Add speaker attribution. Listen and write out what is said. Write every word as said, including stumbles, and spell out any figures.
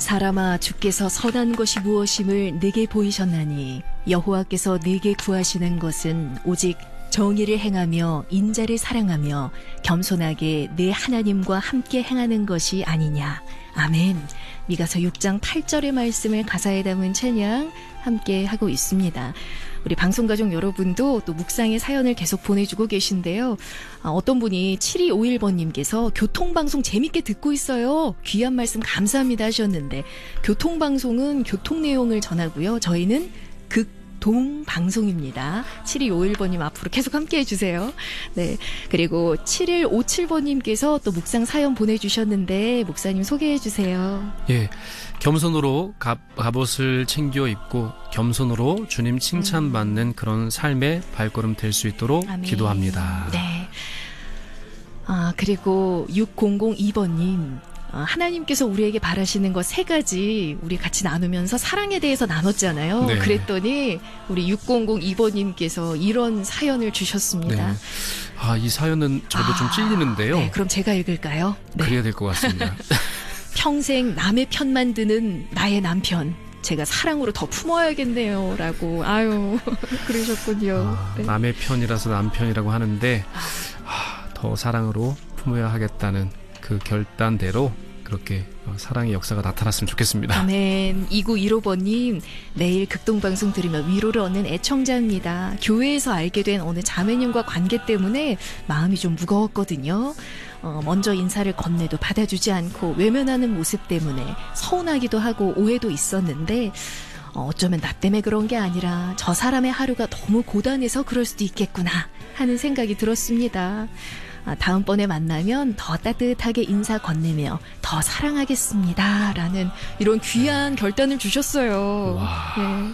Speaker 1: 사람아, 주께서 선한 것이 무엇임을 내게 보이셨나니 여호와께서 내게 구하시는 것은 오직 정의를 행하며 인자를 사랑하며 겸손하게 내 하나님과 함께 행하는 것이 아니냐. 아멘. 미가서 육 장 팔 절의 말씀을 가사에 담은 찬양 함께 하고 있습니다. 우리 방송가족 여러분도 또 묵상의 사연을 계속 보내주고 계신데요. 아, 어떤 분이 칠이오일 번님께서 교통방송 재밌게 듣고 있어요. 귀한 말씀 감사합니다 하셨는데, 교통방송은 교통 내용을 전하고요. 저희는 극동방송입니다. 칠이오일 번님 앞으로 계속 함께 해주세요. 네. 그리고 칠일오칠 번님께서 또 묵상 사연 보내주셨는데, 목사님 소개해 주세요.
Speaker 2: 예. 겸손으로 갑, 갑옷을 챙겨 입고 겸손으로 주님 칭찬받는 음. 그런 삶의 발걸음 될 수 있도록 아멘. 기도합니다.
Speaker 1: 네. 아, 그리고 육공공이 번님. 하나님께서 우리에게 바라시는 것 세 가지 우리 같이 나누면서 사랑에 대해서 나눴잖아요. 네. 그랬더니 우리 육공공이 번님께서 이런 사연을 주셨습니다.
Speaker 2: 네. 아, 이 사연은 저도 아, 좀 찔리는데요.
Speaker 1: 네, 그럼 제가 읽을까요? 네.
Speaker 2: 그래야 될 것 같습니다.
Speaker 1: 평생 남의 편만 드는 나의 남편. 제가 사랑으로 더 품어야겠네요. 라고. 아유, 그러셨군요.
Speaker 2: 아,
Speaker 1: 네.
Speaker 2: 남의 편이라서 남편이라고 하는데 아, 더 사랑으로 품어야 하겠다는 그 결단대로 그렇게 사랑의 역사가 나타났으면 좋겠습니다.
Speaker 1: 아멘. 이구일오 번님, 매일 극동방송 들으며 위로를 얻는 애청자입니다. 교회에서 알게 된 어느 자매님과 관계 때문에 마음이 좀 무거웠거든요. 어, 먼저 인사를 건네도 받아주지 않고 외면하는 모습 때문에 서운하기도 하고 오해도 있었는데, 어, 어쩌면 나 때문에 그런 게 아니라 저 사람의 하루가 너무 고단해서 그럴 수도 있겠구나 하는 생각이 들었습니다. 아, 다음번에 만나면 더 따뜻하게 인사 건네며 더 사랑하겠습니다 라는 이런 귀한 결단을 주셨어요.
Speaker 2: 와.
Speaker 1: 네.